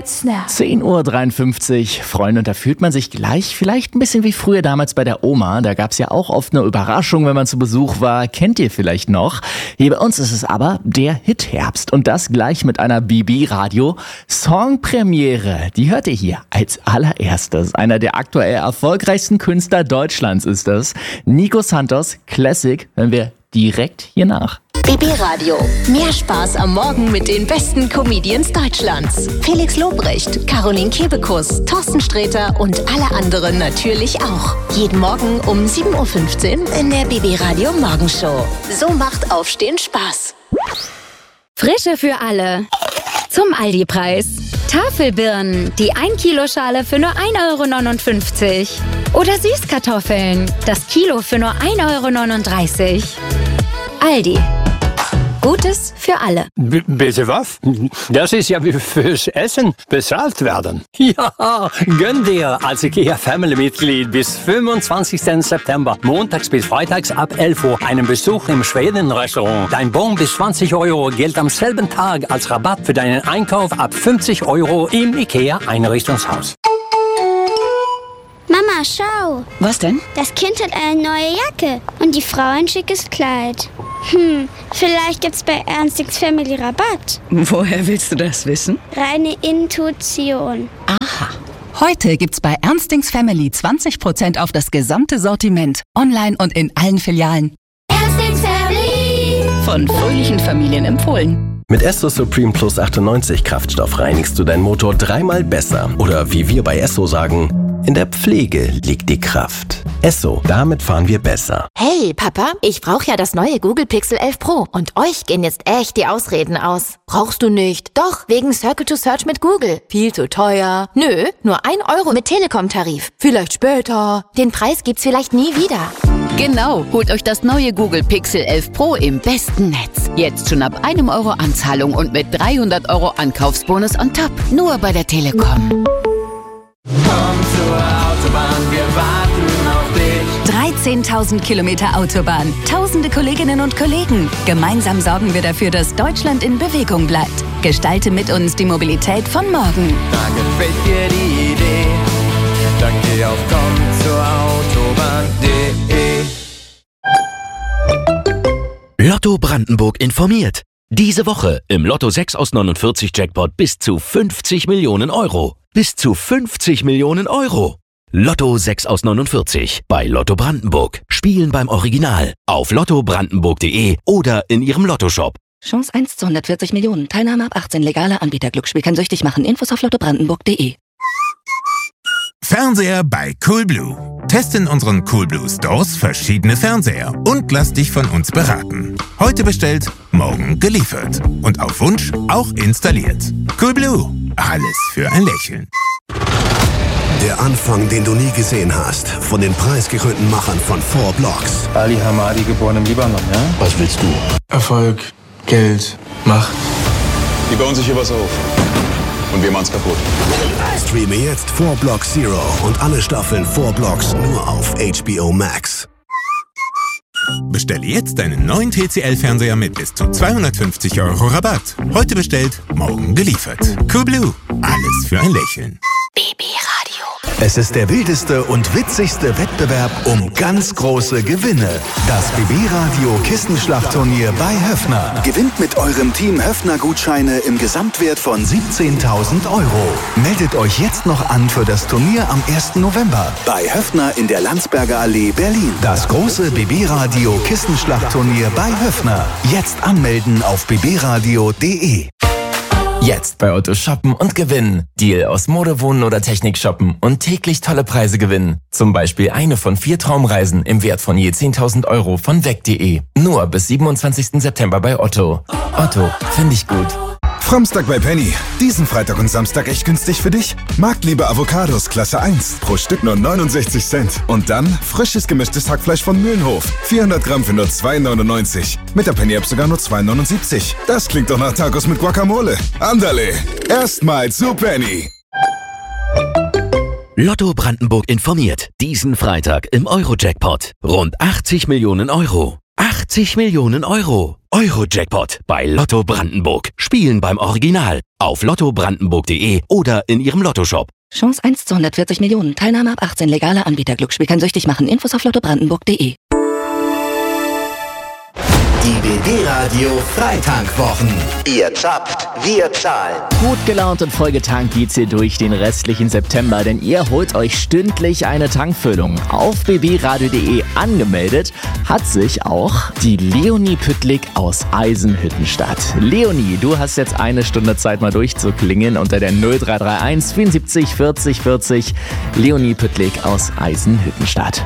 jetzt now. 10:53 Uhr, Freunde, und da fühlt man sich gleich vielleicht ein bisschen wie früher damals bei der Oma. Da gab's ja auch oft eine Überraschung, wenn man zu Besuch war. Kennt ihr vielleicht noch? Hier bei uns ist es aber der Hit-Herbst und das gleich mit einer BB-Radio-Songpremiere. Die hört ihr hier als allererstes. Einer der aktuell erfolgreichsten Künstler Deutschlands ist das. Nico Santos, Classic, hören wir direkt hier nach. BB Radio. Mehr Spaß am Morgen mit den besten Comedians Deutschlands. Felix Lobrecht, Caroline Kebekus, Thorsten Sträter und alle anderen natürlich auch. Jeden Morgen um 7:15 Uhr in der BB Radio Morgenshow. So macht Aufstehen Spaß. Frische für alle. Zum Aldi-Preis. Tafelbirnen, die 1-Kilo-Schale für nur 1,59 €. Oder Süßkartoffeln, das Kilo für nur 1,39 €. Aldi. Gutes für alle. Bitte was? Das ist ja wie fürs Essen bezahlt werden. Ja, gönn dir als IKEA-Family-Mitglied bis 25. September, montags bis freitags ab 11 Uhr, einen Besuch im Schweden-Restaurant. Dein Bon bis 20 € gilt am selben Tag als Rabatt für deinen Einkauf ab 50 € im IKEA-Einrichtungshaus. Mama, schau. Was denn? Das Kind hat eine neue Jacke und die Frau ein schickes Kleid. Vielleicht gibt's bei Ernstings Family Rabatt. Woher willst du das wissen? Reine Intuition. Aha. Heute gibt's bei Ernstings Family 20% auf das gesamte Sortiment. Online und in allen Filialen. Ernstings Family. Von fröhlichen Familien empfohlen. Mit Esso Supreme Plus 98 Kraftstoff reinigst du deinen Motor 3-mal besser. Oder wie wir bei Esso sagen, in der Pflege liegt die Kraft. Esso, damit fahren wir besser. Hey, Papa, ich brauche ja das neue Google Pixel 11 Pro. Und euch gehen jetzt echt die Ausreden aus. Brauchst du nicht? Doch, wegen Circle to Search mit Google. Viel zu teuer. Nö, nur 1 € mit Telekom-Tarif. Vielleicht später. Den Preis gibt's vielleicht nie wieder. Genau, holt euch das neue Google Pixel 11 Pro im besten Netz. Jetzt schon ab 1 € Anzahlung und mit 300 € Ankaufsbonus on top. Nur bei der Telekom. Komm zur Autobahn, wir warten auf dich. 13.000 Kilometer Autobahn, tausende Kolleginnen und Kollegen. Gemeinsam sorgen wir dafür, dass Deutschland in Bewegung bleibt. Gestalte mit uns die Mobilität von morgen. Da gefällt dir die Idee, dann geh auf kommzurautobahn.de. Lotto Brandenburg informiert. Diese Woche im Lotto 6 aus 49 Jackpot bis zu 50 Millionen €. Bis zu 50 Millionen €. Lotto 6 aus 49 bei Lotto Brandenburg. Spielen beim Original auf lottobrandenburg.de oder in ihrem Lottoshop. Chance 1 zu 140 Millionen. Teilnahme ab 18. Legaler Anbieter. Glücksspiel kann süchtig machen. Infos auf lottobrandenburg.de. Fernseher bei Coolblue. Teste in unseren Coolblue Stores verschiedene Fernseher und lass dich von uns beraten. Heute bestellt, morgen geliefert. Und auf Wunsch auch installiert. Coolblue. Alles für ein Lächeln. Der Anfang, den du nie gesehen hast. Von den preisgekrönten Machern von 4 Blocks. Ali Hamadi, geboren im Libanon, ja? Was willst du? Erfolg, Geld, Macht. Die bauen sich hier was auf. Und wir machen's kaputt. Streame jetzt 4 Blocks Zero und alle Staffeln 4 Blocks nur auf HBO Max. Bestelle jetzt deinen neuen TCL-Fernseher mit bis zu 250 € Rabatt. Heute bestellt, morgen geliefert. Coolblue. Alles für ein Lächeln. BB Radio. Es ist der wildeste und witzigste Wettbewerb um ganz große Gewinne. Das BB Radio Kissenschlachtturnier bei Höffner. Gewinnt mit eurem Team Höffner-Gutscheine im Gesamtwert von 17.000 €. Meldet euch jetzt noch an für das Turnier am 1. November bei Höffner in der Landsberger Allee, Berlin. Das große BB Radio Kissenschlachtturnier bei Höffner. Jetzt anmelden auf bbradio.de. Jetzt bei Otto shoppen und gewinnen. Deal aus Mode, Wohnen oder Technik shoppen und täglich tolle Preise gewinnen. Zum Beispiel eine von 4 Traumreisen im Wert von je 10.000 € von weg.de. Nur bis 27. September bei Otto. Otto, finde ich gut. Fromstag bei Penny. Diesen Freitag und Samstag echt günstig für dich? Marktliebe Avocados Klasse 1. Pro Stück nur 69 Cent. Und dann frisches gemischtes Hackfleisch von Mühlenhof. 400 Gramm für nur 2,99. Mit der Penny-App sogar nur 2,79. Das klingt doch nach Tacos mit Guacamole. Andale. Erstmal zu Penny. Lotto Brandenburg informiert. Diesen Freitag im Euro-Jackpot. Rund 80 Millionen €. 80 Millionen Euro. Euro-Jackpot bei Lotto Brandenburg. Spielen beim Original. Auf lottobrandenburg.de oder in Ihrem Lottoshop. Chance 1 zu 140 Millionen. Teilnahme ab 18. Legaler Anbieter. Glücksspiel kann süchtig machen. Infos auf lottobrandenburg.de. Die BB-Radio Freitankwochen. Ihr zappt, wir zahlen. Gut gelaunt und voll getankt geht's hier durch den restlichen September, denn ihr holt euch stündlich eine Tankfüllung. Auf bbradio.de angemeldet hat sich auch die Leonie Püttlik aus Eisenhüttenstadt. Leonie, du hast jetzt eine Stunde Zeit, mal durchzuklingen unter der 0331 74 40 40. Leonie Püttlik aus Eisenhüttenstadt.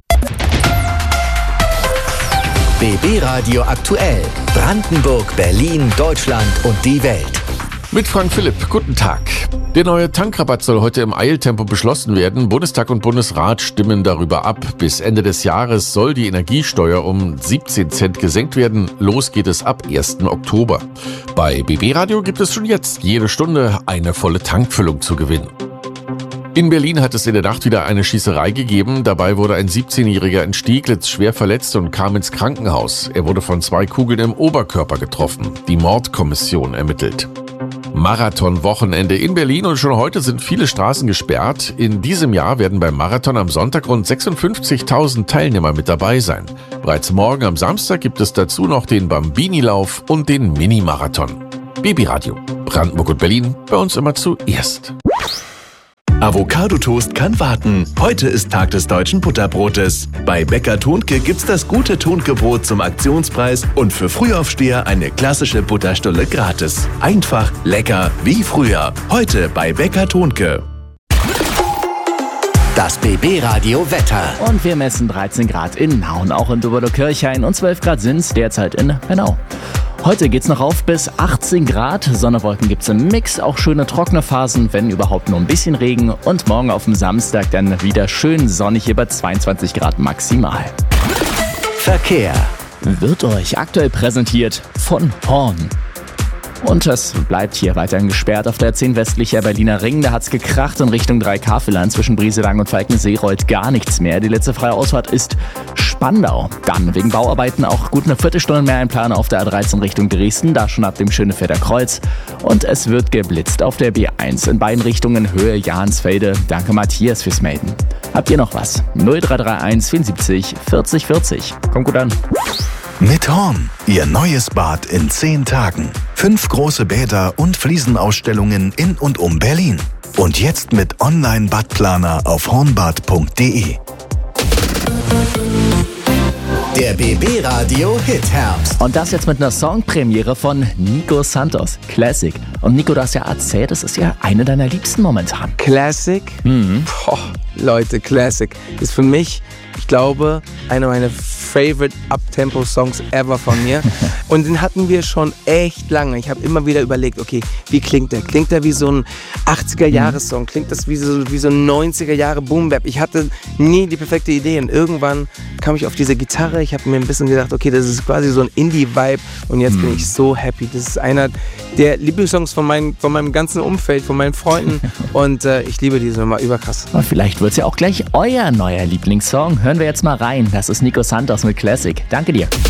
BB Radio aktuell. Brandenburg, Berlin, Deutschland und die Welt. Mit Frank Philipp, guten Tag. Der neue Tankrabatt soll heute im Eiltempo beschlossen werden. Bundestag und Bundesrat stimmen darüber ab. Bis Ende des Jahres soll die Energiesteuer um 17 Cent gesenkt werden. Los geht es ab 1. Oktober. Bei BB Radio gibt es schon jetzt jede Stunde eine volle Tankfüllung zu gewinnen. In Berlin hat es in der Nacht wieder eine Schießerei gegeben. Dabei wurde ein 17-Jähriger in Steglitz schwer verletzt und kam ins Krankenhaus. Er wurde von 2 Kugeln im Oberkörper getroffen. Die Mordkommission ermittelt. Marathon-Wochenende in Berlin und schon heute sind viele Straßen gesperrt. In diesem Jahr werden beim Marathon am Sonntag rund 56.000 Teilnehmer mit dabei sein. Bereits morgen am Samstag gibt es dazu noch den Bambini-Lauf und den Mini-Marathon. BB Radio, Brandenburg und Berlin, bei uns immer zuerst. Avocado-Toast kann warten. Heute ist Tag des deutschen Butterbrotes. Bei Bäcker Thunke gibt's das gute Thunke-Brot zum Aktionspreis und für Frühaufsteher eine klassische Butterstulle gratis. Einfach, lecker, wie früher. Heute bei Bäcker Thunke. Das BB-Radio Wetter. Und wir messen 13 Grad in Nauen, auch in Doberlo-Kirchhain und 12 Grad sind's derzeit in Bernau. Heute geht's noch auf bis 18 Grad. Sonne-Wolken gibt's im Mix, auch schöne trockene Phasen, wenn überhaupt nur ein bisschen Regen. Und morgen auf dem Samstag dann wieder schön sonnig hier bei 22 Grad maximal. Verkehr wird euch aktuell präsentiert von Horn. Und es bleibt hier weiterhin gesperrt auf der 10 westlicher Berliner Ring. Da hat's gekracht in Richtung 3K-Villern. Zwischen Brieselang und Falkensee rollt gar nichts mehr. Die letzte freie Ausfahrt ist Spandau. Dann wegen Bauarbeiten auch gut eine Viertelstunde mehr einplanen auf der A13 Richtung Dresden. Da schon ab dem Schönefelder Kreuz. Und es wird geblitzt auf der B1 in beiden Richtungen Höhe Jahnsfelde. Danke Matthias fürs Melden. Habt ihr noch was? 0331 74 40 40. Kommt gut an. Mit Horn, Ihr neues Bad in 10 Tagen. 5 große Bäder und Fliesenausstellungen in und um Berlin. Und jetzt mit Online-Badplaner auf hornbad.de. Der BB Radio Hit Herbst. Und das jetzt mit einer Songpremiere von Nico Santos, Classic. Und Nico, du hast ja erzählt, das ist ja eine deiner liebsten momentan. Classic? Boah, Leute, Classic ist für mich, ich glaube, einer meiner favorite Up-Tempo-Songs ever von mir. Und den hatten wir schon echt lange. Ich habe immer wieder überlegt, okay, wie klingt der? Klingt der wie so ein 80er-Jahres-Song? Klingt das wie so ein 90er-Jahre-Boom-Bap? Ich hatte nie die perfekte Idee und irgendwann kam ich auf diese Gitarre. Ich habe mir ein bisschen gedacht, okay, das ist quasi so ein Indie-Vibe und jetzt bin ich so happy. Das ist einer der Lieblingssongs von meinem ganzen Umfeld, von meinen Freunden und ich liebe diese Nummer überkrass. Und vielleicht wird es ja auch gleich euer neuer Lieblingssong. Hören wir jetzt mal rein. Das ist Nico Santos mit Classic. Danke dir.